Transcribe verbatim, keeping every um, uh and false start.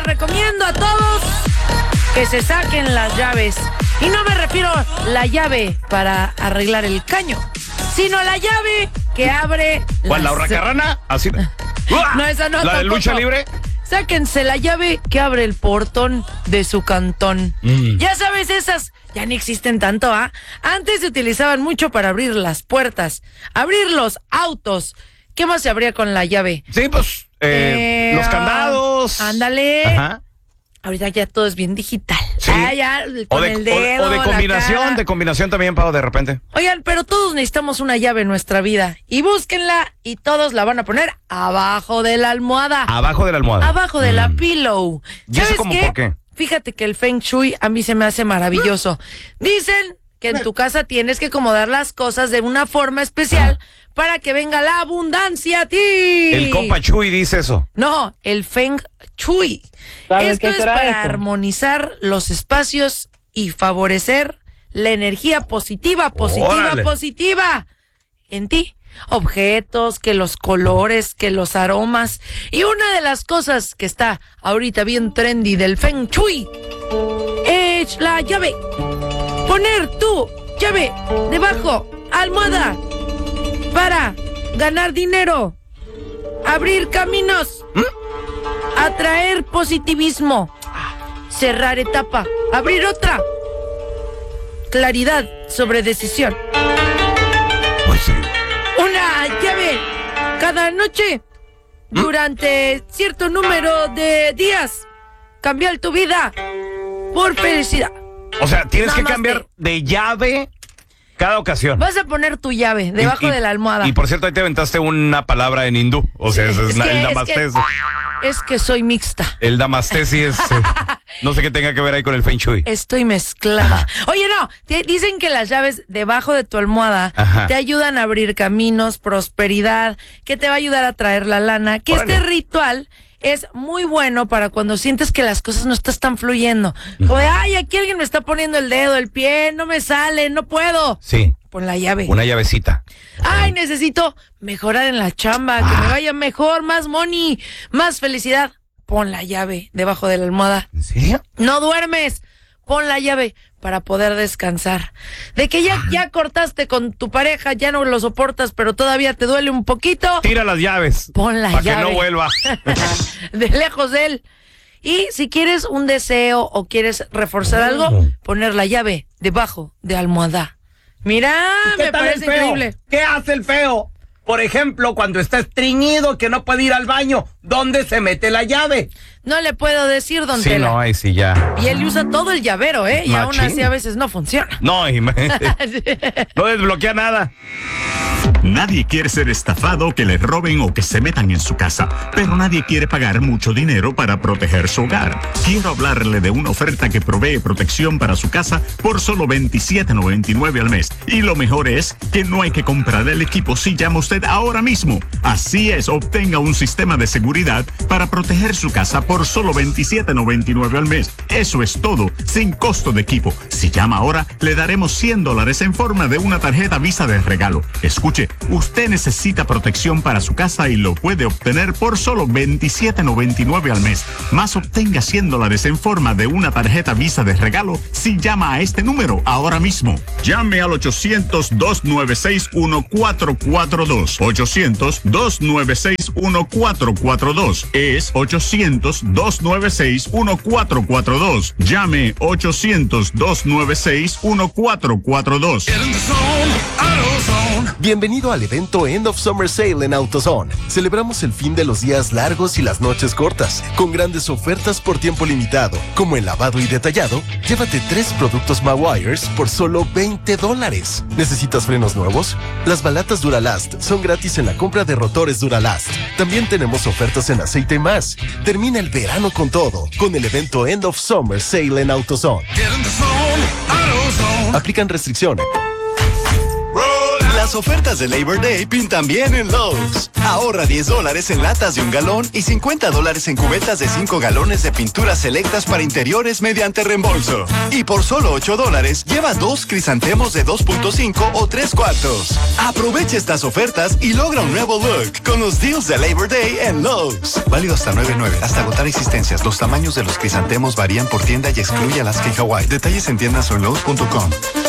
les recomiendo a todos que se saquen las llaves. Y no me refiero a la llave para arreglar el caño, sino la llave que abre... ¿Cuál, la hurracarrana? Así. No, esa no. ¿La de lucha libre? Sáquense la llave que abre el portón de su cantón. Mm. Ya sabes, esas ya ni existen tanto, ¿ah? Antes se utilizaban mucho para abrir las puertas, abrir los autos. ¿Qué más se abría con la llave? Sí, pues, eh, eh, los candados. Ándale. Ajá. Ahorita ya todo es bien digital. Sí. Ah, ya, con o de, el dedo, o, o de combinación, de combinación también, Pau, de repente. Oigan, pero todos necesitamos una llave en nuestra vida. Y búsquenla y todos la van a poner abajo de la almohada. Abajo de la almohada. Abajo de mm. la pillow. ¿Y eso cómo, por qué? Fíjate que el Feng Shui a mí se me hace maravilloso. Dicen que en tu casa tienes que acomodar las cosas de una forma especial para que venga la abundancia a ti. El compa Chuy dice eso. No, el Feng Shui. Esto es para eso? Armonizar los espacios y favorecer la energía positiva, positiva, ¡órale! Positiva en ti. Objetos, que los colores, que los aromas. Y una de las cosas que está ahorita bien trendy del Feng Shui es la llave. Poner tu llave debajo, almohada, para ganar dinero, abrir caminos, ¿Mm? atraer positivismo, cerrar etapa, abrir otra, claridad sobre decisión. Pues sí. Una llave cada noche ¿Mm? durante cierto número de días. Cambiar tu vida por felicidad. O sea, tienes Namaste. que cambiar de llave cada ocasión. Vas a poner tu llave debajo y, y, de la almohada. Y por cierto, ahí te aventaste una palabra en hindú. O sea, sí, es, es, es que, el namaste. Es que, es que soy mixta. El namaste sí es... eh, no sé qué tenga que ver ahí con el Feng Shui. Estoy mezclada. Oye, no, te dicen que las llaves debajo de tu almohada Ajá. te ayudan a abrir caminos, prosperidad, que te va a ayudar a traer la lana, que Órale. este ritual... es muy bueno para cuando sientes que las cosas no estás tan fluyendo. Como de, ay, aquí alguien me está poniendo el dedo, el pie, no me sale, no puedo. Sí. Pon la llave. Una llavecita. Ay, necesito mejorar en la chamba, ah. que me vaya mejor, más money, más felicidad. Pon la llave debajo de la almohada. ¿En serio? No duermes. Pon la llave para poder descansar. De que ya, ya cortaste con tu pareja, ya no lo soportas, pero todavía te duele un poquito. Tira las llaves. Pon la para llave. Para que no vuelva. De lejos de él. Y si quieres un deseo o quieres reforzar algo, poner la llave debajo de almohada. Mira, me parece increíble. ¿Qué hace el feo? Por ejemplo, cuando está estreñido, que no puede ir al baño, ¿dónde se mete la llave? No le puedo decir, don Sí, Tela. no, ahí sí ya. Y él usa todo el llavero, ¿eh? Y Machín. aún así a veces no funciona. No, y me... no desbloquea nada. Nadie quiere ser estafado, que le roben o que se metan en su casa, pero nadie quiere pagar mucho dinero para proteger su hogar. Quiero hablarle de una oferta que provee protección para su casa por solo veintisiete noventa y nueve al mes. Y lo mejor es que no hay que comprar el equipo si llama usted ahora mismo. Así es, obtenga un sistema de seguridad para proteger su casa por solo veintisiete noventa y nueve al mes. Eso es todo, sin costo de equipo. Si llama ahora, le daremos cien dólares en forma de una tarjeta Visa de regalo. Escuche, usted necesita protección para su casa y lo puede obtener por solo veintisiete noventa y nueve al mes. Más obtenga cien dólares en forma de una tarjeta Visa de regalo si llama a este número ahora mismo. Llame al ochocientos, dos nueve seis, uno cuatro cuatro dos. ochocientos, dos nueve seis, uno cuatro cuatro dos. Es ochocientos, dos nueve seis, uno cuatro cuatro dos. Llame ochocientos, dos nueve seis, uno cuatro cuatro dos. Bienvenido al evento End of Summer Sale en AutoZone. Celebramos el fin de los días largos y las noches cortas, con grandes ofertas por tiempo limitado, como el lavado y detallado. Llévate tres productos Mawires por solo veinte dólares. ¿Necesitas frenos nuevos? Las balatas Duralast son gratis en la compra de rotores Duralast. También tenemos ofertas en aceite y más. Termina el verano con todo, con el evento End of Summer Sale en AutoZone. Aplican restricciones. Las ofertas de Labor Day pintan bien en Lowe's. Ahorra diez dólares en latas de un galón y cincuenta dólares en cubetas de cinco galones de pinturas selectas para interiores mediante reembolso. Y por solo ocho dólares, lleva dos crisantemos de dos punto cinco o tres cuartos. Aprovecha estas ofertas y logra un nuevo look con los deals de Labor Day en Lowe's. Válido hasta nueve nueve, hasta agotar existencias. Los tamaños de los crisantemos varían por tienda y excluye Alaska y Hawái. Detalles en tiendas o en Lowe's punto com.